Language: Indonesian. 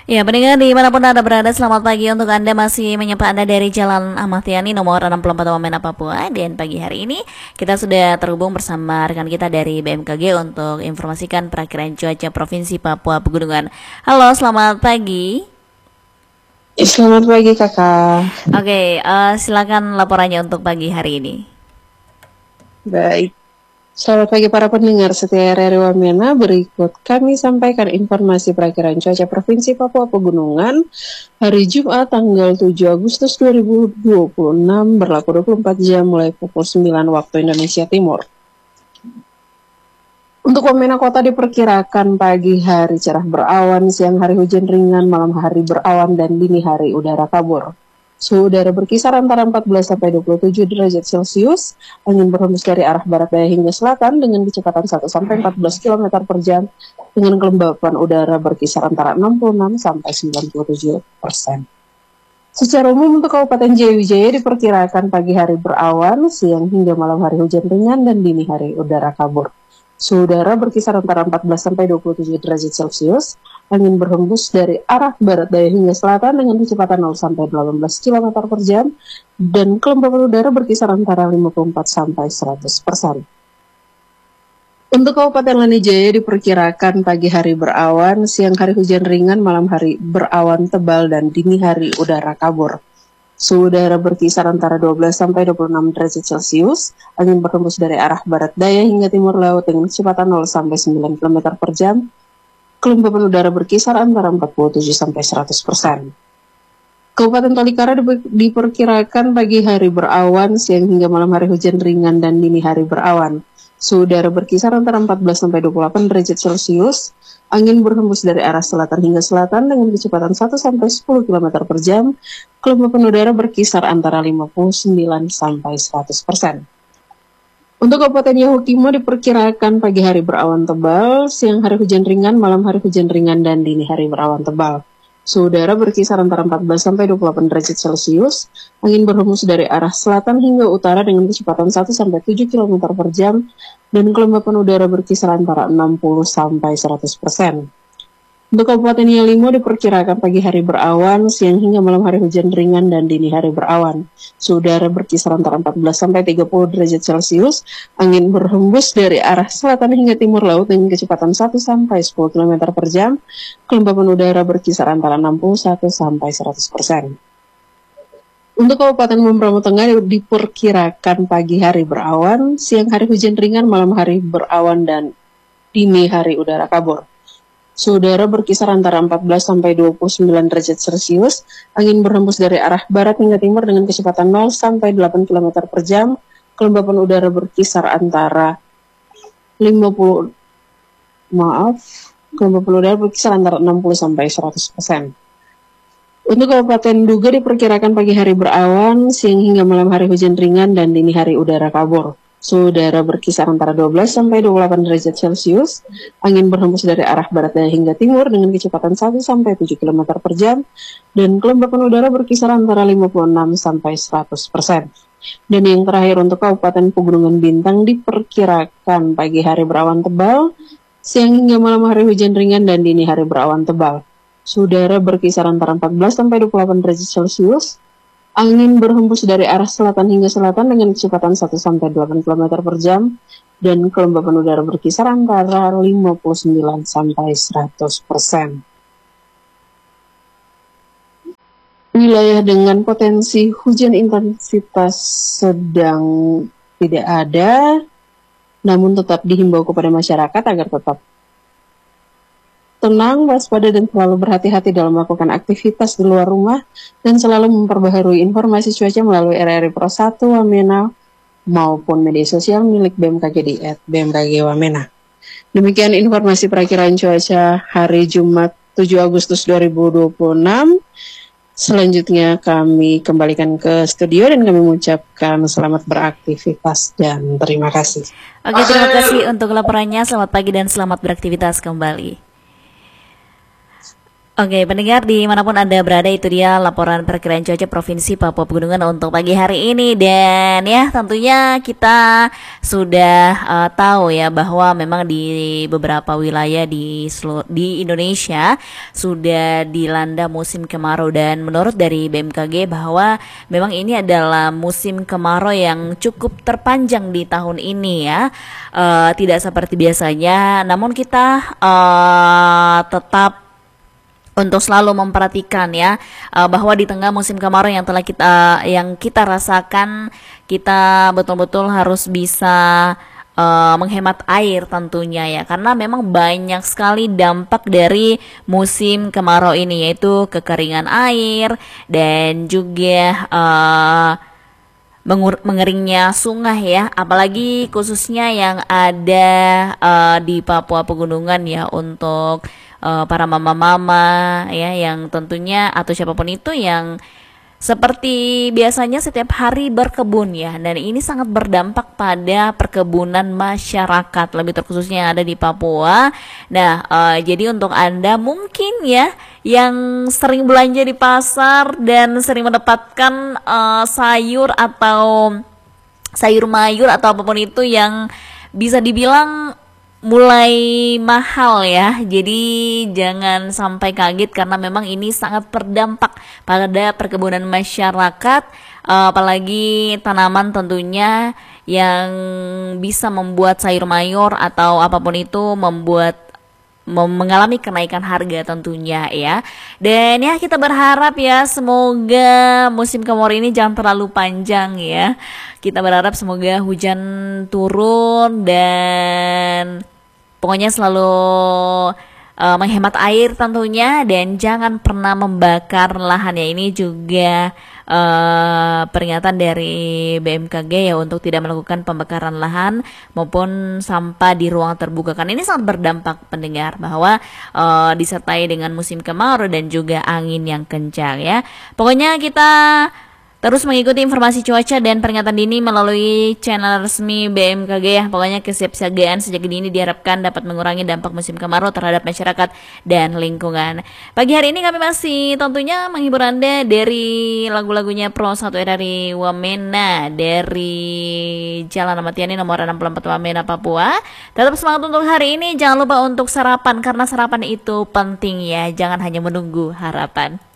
Ya, pendengar dimanapun Anda berada, selamat pagi untuk Anda masih menyapa Anda dari Jalan Ahmad Yani nomor 64 Wamena, Papua. Dan pagi hari ini kita sudah terhubung bersama rekan kita dari BMKG untuk informasikan perakiraan cuaca Provinsi Papua Pegunungan. Halo, selamat pagi. Selamat pagi kakak. Oke, silakan laporannya untuk pagi hari ini. Baik. Selamat pagi para pendengar setia RRI Wamena. Berikut kami sampaikan informasi perakiraan cuaca Provinsi Papua Pegunungan hari Jumat tanggal 7 Agustus 2026 berlaku 24 jam mulai pukul 9 waktu Indonesia Timur. Untuk Wamena Kota diperkirakan pagi hari cerah berawan, siang hari hujan ringan, malam hari berawan, dan dini hari udara kabur. Suhu udara berkisar antara 14 sampai 27 derajat Celcius, angin berhembus dari arah barat daya hingga selatan dengan kecepatan 1 sampai 14 km per jam, dengan kelembapan udara berkisar antara 66 sampai 97%. Secara umum untuk Kabupaten Jayawijaya diperkirakan pagi hari berawan, siang hingga malam hari hujan ringan, dan dini hari udara kabur. Suhu udara berkisar antara 14 sampai 27 derajat Celcius, angin berhembus dari arah barat daya hingga selatan dengan kecepatan 0 sampai 18 km per jam, dan kelembapan udara berkisar antara 54 sampai 100%. Untuk Kabupaten Lanijaya diperkirakan pagi hari berawan, siang hari hujan ringan, malam hari berawan tebal, dan dini hari udara kabur. Suhu udara berkisar antara 12 sampai 26 derajat Celcius, angin berhembus dari arah barat daya hingga timur laut dengan kecepatan 0 sampai 9 km per jam, kelembapan udara berkisar antara 47 sampai 100%. Kabupaten Tolikara diperkirakan pagi hari berawan, siang hingga malam hari hujan ringan, dan dini hari berawan. Suhu udara berkisar antara 14 sampai 28 derajat Celcius, angin berhembus dari arah selatan hingga selatan dengan kecepatan 1 sampai 10 km per jam, kelembapan udara berkisar antara 59 sampai 100%. Untuk Kabupaten Yahukimo diperkirakan pagi hari berawan tebal, siang hari hujan ringan, malam hari hujan ringan, dan dini hari berawan tebal. Suhu udara berkisar antara 14 sampai 28 derajat Celcius, angin berhembus dari arah selatan hingga utara dengan kecepatan 1 sampai 7 km per jam, dan kelembapan udara berkisar antara 60 sampai 100%. Untuk Kabupaten Yalimo diperkirakan pagi hari berawan, siang hingga malam hari hujan ringan, dan dini hari berawan. Suhu udara berkisar antara 14 sampai 30 derajat Celcius, angin berhembus dari arah selatan hingga timur laut dengan kecepatan 1 sampai 10 km per jam, kelembapan udara berkisar antara 61 sampai 100%. Untuk Kabupaten Mambramo Tengah diperkirakan pagi hari berawan, siang hari hujan ringan, malam hari berawan, dan dini hari udara kabur. Suhu udara berkisar antara 14 sampai 29 derajat Celcius, angin berhembus dari arah barat hingga timur dengan kecepatan 0 sampai 8 km per jam, kelembapan udara berkisar antara 60 sampai 100%. Untuk Kabupaten Duga diperkirakan pagi hari berawan, siang hingga malam hari hujan ringan, dan dini hari udara kabur. Suhu udara berkisar antara 12 sampai 28 derajat Celcius, angin berhembus dari arah barat daya hingga timur dengan kecepatan 1 sampai 7 km per jam, dan kelembapan udara berkisar antara 56 sampai 100%. Dan yang terakhir untuk Kabupaten Pegunungan Bintang diperkirakan pagi hari berawan tebal, siang hingga malam hari hujan ringan, dan dini hari berawan tebal. Suhu udara berkisar antara 14 sampai 28 derajat Celcius, angin berhembus dari arah selatan hingga selatan dengan kecepatan 1 sampai 8 km per jam, dan kelembapan udara berkisar antara 59 sampai 100%. Wilayah dengan potensi hujan intensitas sedang tidak ada, namun tetap dihimbau kepada masyarakat agar tetap tenang, waspada, dan selalu berhati-hati dalam melakukan aktivitas di luar rumah, dan selalu memperbaharui informasi cuaca melalui RRI Pro 1 Wamena maupun media sosial milik BMKG di @BMKG Wamena. Demikian informasi perakiraan cuaca hari Jumat 7 Agustus 2026. Selanjutnya kami kembalikan ke studio dan kami mengucapkan selamat beraktivitas dan terima kasih. Oke, terima kasih untuk laporannya. Selamat pagi dan selamat beraktivitas kembali. Oke, pendengar dimanapun Anda berada, itu dia laporan perkiraan cuaca Provinsi Papua Pegunungan untuk pagi hari ini. Dan ya tentunya kita sudah tahu ya bahwa memang di beberapa wilayah di Indonesia sudah dilanda musim kemarau. Dan menurut dari BMKG bahwa memang ini adalah musim kemarau yang cukup terpanjang di tahun ini ya. Tidak seperti biasanya, namun kita tetap untuk selalu memperhatikan ya bahwa di tengah musim kemarau yang kita rasakan, kita betul-betul harus bisa menghemat air tentunya ya, karena memang banyak sekali dampak dari musim kemarau ini, yaitu kekeringan air dan juga mengeringnya sungai ya, apalagi khususnya yang ada di Papua Pegunungan ya, untuk para mama-mama ya, yang tentunya atau siapapun itu yang seperti biasanya setiap hari berkebun ya, dan ini sangat berdampak pada perkebunan masyarakat, lebih terkhususnya yang ada di Papua. Nah, jadi untuk Anda mungkin ya yang sering belanja di pasar dan sering mendapatkan sayur atau sayur mayur atau apapun itu yang bisa dibilang mulai mahal ya. Jadi jangan sampai kaget, karena memang ini sangat berdampak pada perkebunan masyarakat, apalagi tanaman tentunya yang bisa membuat sayur mayur atau apapun itu mengalami kenaikan harga tentunya ya. Dan ya kita berharap ya semoga musim kemarau ini jangan terlalu panjang ya. Kita berharap semoga hujan turun dan pokoknya selalu menghemat air tentunya, dan jangan pernah membakar lahan ya. Ini juga peringatan dari BMKG ya, untuk tidak melakukan pembakaran lahan maupun sampah di ruang terbuka, kan ini sangat berdampak pendengar, bahwa disertai dengan musim kemarau dan juga angin yang kencang ya. Pokoknya kita terus mengikuti informasi cuaca dan peringatan dini melalui channel resmi BMKG ya. Pokoknya kesiapsiagaan sejak dini diharapkan dapat mengurangi dampak musim kemarau terhadap masyarakat dan lingkungan. Pagi hari ini kami masih tentunya menghibur Anda dari lagu-lagunya Pro 1 dari Wamena, dari Jalan Amatiani nomor 64 Wamena Papua. Tetap semangat untuk hari ini. Jangan lupa untuk sarapan, karena sarapan itu penting ya. Jangan hanya menunggu harapan.